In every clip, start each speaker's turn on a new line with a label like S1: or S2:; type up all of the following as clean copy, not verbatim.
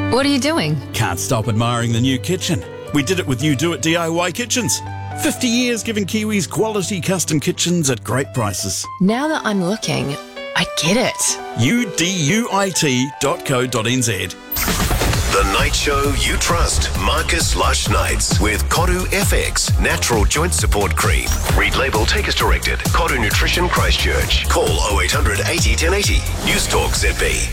S1: What are you doing?
S2: Can't stop admiring the new kitchen. We did it with You Do It DIY Kitchens. 50 years giving Kiwis quality custom kitchens at great prices.
S1: Now that I'm looking, I get it.
S2: uduit.co.nz.
S3: The night show you trust. Marcus Lush Nights with Kodu FX Natural Joint Support Cream. Read label, take as directed. Kodu Nutrition Christchurch. Call 0800 80 1080. News Talk ZB.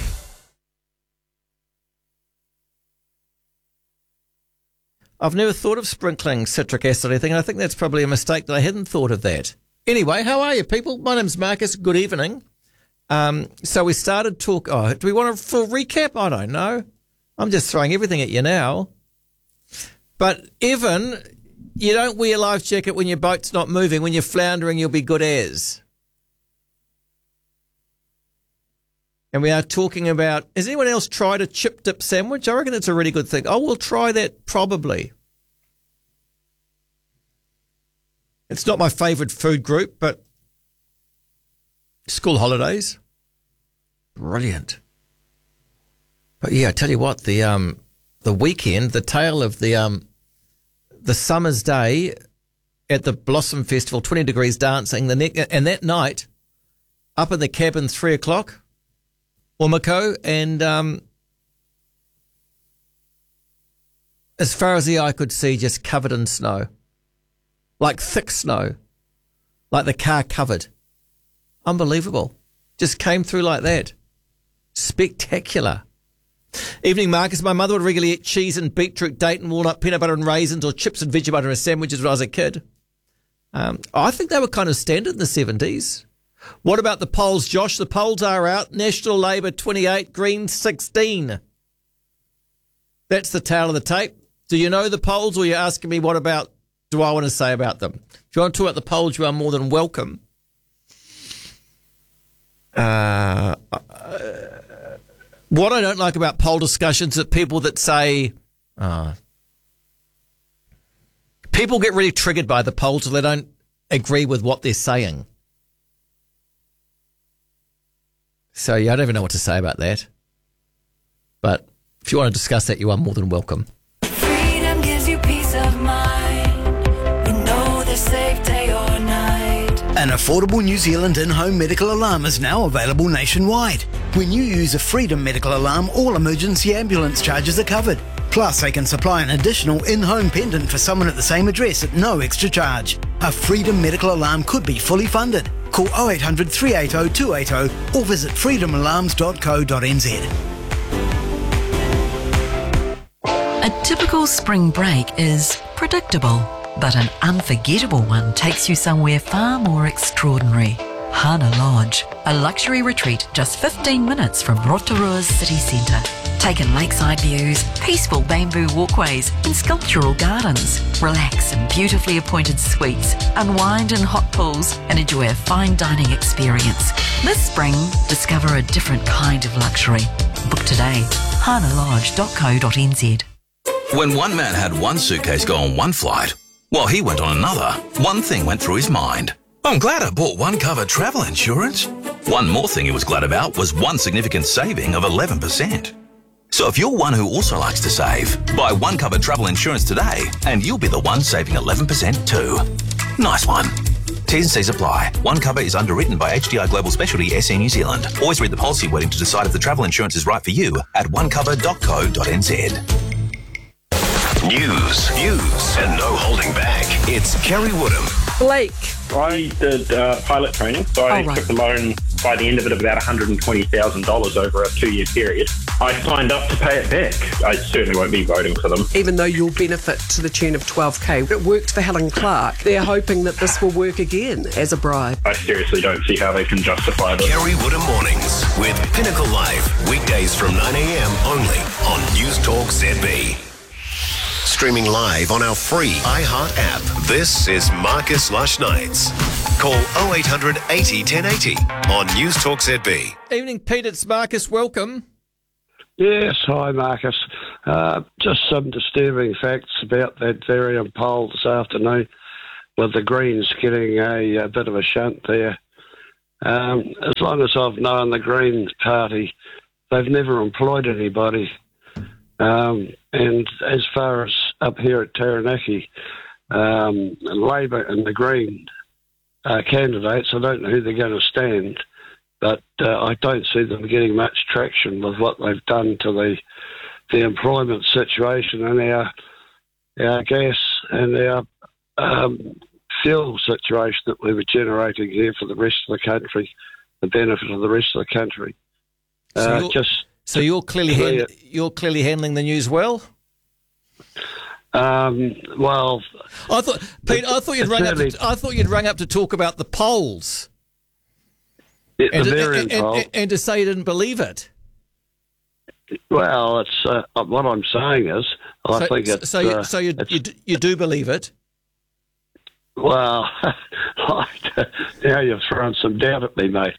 S4: I've never thought of sprinkling citric acid or anything, and I think that's probably a mistake that I hadn't thought of that. Anyway, how are you, people? My name's Marcus. Good evening. So we started talk. Oh, do we want a full recap? I don't know. I'm just throwing everything at you now. But Evan, you don't wear a life jacket when your boat's not moving. When you're floundering, you'll be good as. And we are talking about, has anyone else tried a chip dip sandwich? I reckon it's a really good thing. Oh, we'll try that probably. It's not my favourite food group, but school holidays, brilliant. But yeah, I tell you what, the weekend, the tale of the summer's day at the Blossom Festival, 20 degrees dancing, and that night, up in the cabin, 3 o'clock, Umako, and as far as the eye could see, just covered in snow, like thick snow, like the car covered. Unbelievable. Just came through like that. Spectacular. Evening, Marcus. My mother would regularly eat cheese and beetroot, date and walnut, peanut butter and raisins, or chips and veggie butter as sandwiches when I was a kid. I think they were kind of standard in the 70s. What about the polls, Josh? The polls are out. National Labour 28, Greens 16. That's the tale of the tape. Do you know the polls, or are you asking me what about do I want to say about them? If you want to talk about the polls, you are more than welcome. What I don't like about poll discussions are people that say, people get really triggered by the polls if they don't agree with what they're saying. So, yeah, I don't even know what to say about that. But if you want to discuss that, you are more than welcome.
S5: Freedom gives you peace of mind. You know the safe day or night.
S6: An affordable New Zealand in-home medical alarm is now available nationwide. When you use a Freedom medical alarm, all emergency ambulance charges are covered. Plus, they can supply an additional in-home pendant for someone at the same address at no extra charge. A Freedom medical alarm could be fully funded. Call 0800 380 280 or visit freedomalarms.co.nz.
S7: A typical spring break is predictable, but an unforgettable one takes you somewhere far more extraordinary. Hana Lodge, a luxury retreat just 15 minutes from Rotorua's city centre. Take in lakeside views, peaceful bamboo walkways and sculptural gardens. Relax in beautifully appointed suites, unwind in hot pools and enjoy a fine dining experience. This spring, discover a different kind of luxury. Book today, hanalodge.co.nz.
S8: When one man had one suitcase go on one flight, while he went on another, one thing went through his mind. I'm glad I bought One Cover travel insurance. One more thing he was glad about was one significant saving of 11%. So if you're one who also likes to save, buy One Cover travel insurance today and you'll be the one saving 11% too. Nice one. T's and C's apply. One Cover is underwritten by HDI Global Specialty SE New Zealand. Always read the policy wording to decide if the travel insurance is right for you at onecover.co.nz.
S3: News, and no holding back. It's Kerry Woodham.
S9: Blake. I did pilot training, so I took a loan by the end of it of about $120,000 over a 2-year period. I signed up to pay it back. I certainly won't be voting for them.
S10: Even though you'll benefit to the tune of $12,000, it worked for Helen Clark. They're hoping that this will work again as a bribe.
S9: I seriously don't see how they can justify this.
S3: Kerry Woodham Mornings with Pinnacle Live, weekdays from 9 a.m. only on News Talk ZB. Streaming live on our free iHeart app. This is Marcus Lush Nights. Call 0800 80 1080 on News Talk ZB.
S4: Evening, Pete. It's Marcus. Welcome.
S11: Yes, hi, Marcus. Just some disturbing facts about that Varian poll this afternoon with the Greens getting a bit of a shunt there. As long as I've known the Greens party, they've never employed anybody. And as far as up here at Taranaki, Labor and the Green candidates, I don't know who they're going to stand, but I don't see them getting much traction with what they've done to the employment situation and our gas and our fuel situation that we were generating here for the rest of the country, the benefit of the rest of the country.
S4: So you're clearly handling the news well.
S11: Well,
S4: I thought, Pete, I thought you'd rung up to talk about the polls, and to say you didn't believe it.
S11: Well, it's what I'm saying is, I think it's.
S4: So you do believe it?
S11: Well, now you've thrown some doubt at me, mate.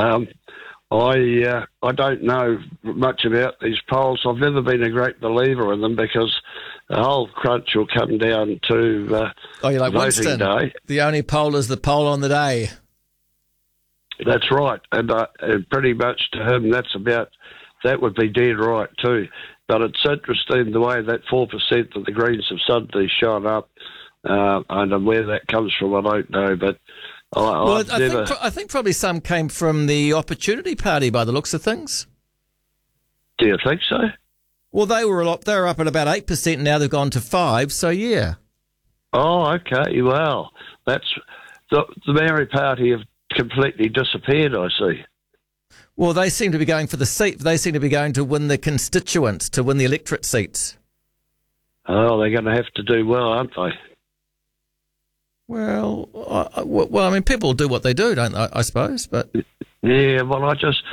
S11: I don't know much about these polls. I've never been a great believer in them because the whole crunch will come down to
S4: you're like
S11: voting
S4: Winston.
S11: day.
S4: The only poll is the poll on the day.
S11: That's right, and pretty much to him, that would be dead right too. But it's interesting the way that 4% that the Greens have suddenly shot up, and where that comes from, I don't know, but. I
S4: think probably some came from the Opportunity Party by the looks of things.
S11: Do you think so?
S4: Well, they were up at about 8%. Now they've gone to 5%. So yeah.
S11: Oh, okay. Well, that's the Maori Party have completely disappeared. I see.
S4: Well, they seem to be going for the seat. They seem to be going to win the constituents, to win the electorate seats.
S11: Oh, they're going to have to do well, aren't they?
S4: Well, I mean, people do what they do, don't they, I suppose, but...
S11: Yeah, well,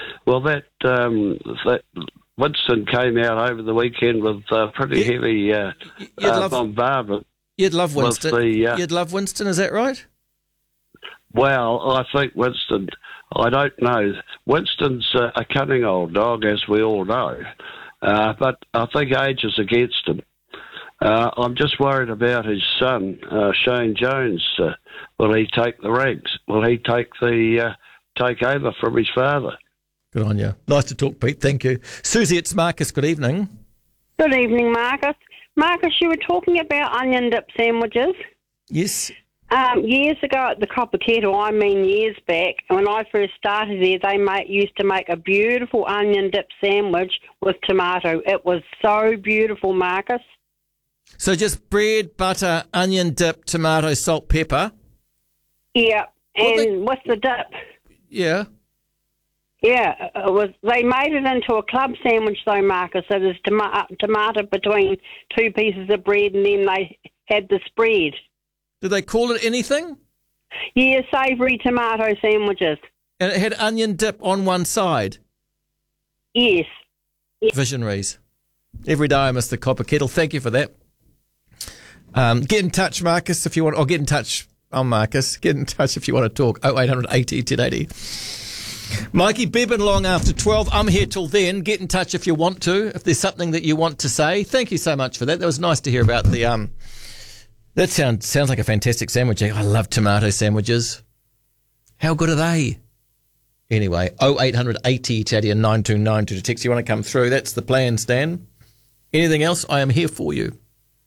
S11: that Winston came out over the weekend with pretty heavy bombardment.
S4: You'd love Winston. You'd love Winston, is that right?
S11: Well, I think Winston, I don't know. Winston's a cunning old dog, as we all know, but I think age is against him. I'm just worried about his son, Shane Jones. Will he take the reins? Will he take over from his father?
S4: Good on you. Nice to talk, Pete. Thank you. Susie, it's Marcus. Good evening.
S12: Good evening, Marcus. Marcus, you were talking about onion dip sandwiches.
S4: Yes.
S12: Years ago at the Copper Kettle, years back, when I first started there, they used to make a beautiful onion dip sandwich with tomato. It was so beautiful, Marcus.
S4: So just bread, butter, onion dip, tomato, salt, pepper?
S12: Yeah, and what's the dip?
S4: Yeah.
S12: Yeah, they made it into a club sandwich though, Marcus. So there's tomato between two pieces of bread, and then they had the spread.
S4: Did they call it anything?
S12: Yeah, savoury tomato sandwiches.
S4: And it had onion dip on one side?
S12: Yes.
S4: Visionaries. Every day I miss the Copper Kettle. Thank you for that. Get in touch, Marcus, if you want. Or get in touch. I'm Marcus. Get in touch if you want to talk. 0800 80 1080. Mikey Bevan long after 12. I'm here till then. Get in touch if you want to. If there's something that you want to say. Thank you so much for that. That was nice to hear about the. That sounds like a fantastic sandwich. I love tomato sandwiches. How good are they? Anyway, 0800 80 1080 and 9292 to text. You want to come through? That's the plan, Stan. Anything else? I am here for you.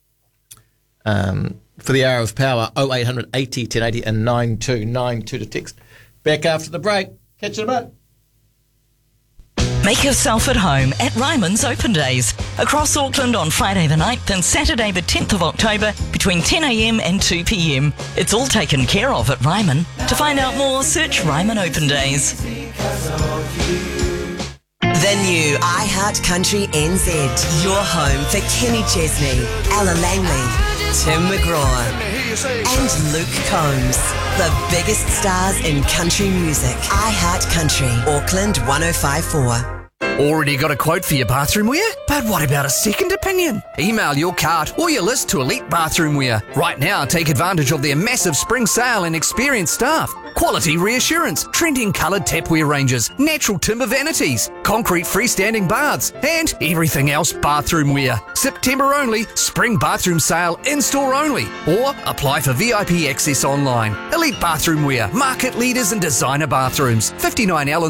S4: For the hour of power, 0800 80 1080 and 9292 to text. Back after the break. Catch you in a bit.
S7: Make yourself at home at Ryman's Open Days across Auckland on Friday the 9th and Saturday the 10th of October between 10am and 2pm. It's all taken care of at Ryman. To find out more, search Ryman Open Days.
S13: The new iHeart Country NZ. Your home for Kenny Chesney, Ella Langley, Tim McGraw and Luke Combs. The biggest stars in country music. iHeart Country, Auckland 105.4.
S14: Already got a quote for your bathroom wear? But what about a second opinion? Email your cart or your list to Elite Bathroom Wear. Right now, take advantage of their massive spring sale and experienced staff. Quality reassurance, trending coloured tapware ranges, natural timber vanities, concrete freestanding baths, and everything else bathroom wear. September only, spring bathroom sale in-store only. Or apply for VIP access online. Elite Bathroom Wear, market leaders in designer bathrooms. 59 Allen